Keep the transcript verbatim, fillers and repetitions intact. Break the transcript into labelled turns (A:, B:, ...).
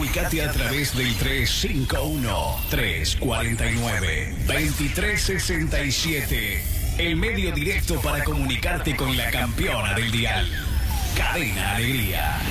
A: Comunicate a través del tres cinco uno, tres cuatro nueve, dos tres seis siete. El medio directo para comunicarte con la campeona del dial. Cadena Alegría.